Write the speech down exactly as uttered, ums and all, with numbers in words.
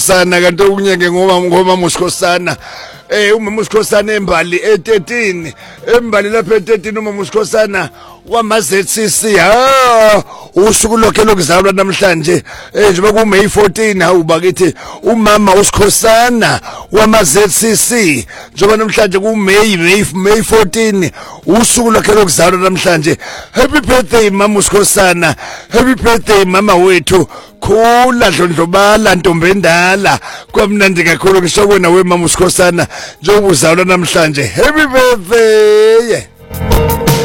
sana kanti okunyeke ngoba ngoba musikhosana eh uma musikhosana embali e thirteen embali lapha e thirteen uma musikhosana wama Z C C ha usuku lokho lokuzalwa namhlanje eh njengoba ku May fourteen awuba kithi umama usikhosana wama Z C C njengoba namhlanje ku May May fourteen usuku lokho lokuzalwa namhlanje. Happy birthday mama usikhosana, happy birthday mama wethu, khula dlondlobala ntombi endala, kwamnandi kakhulu ngisho wena we mama usikhosana njengoba uzalwa namhlanje. Happy birthday.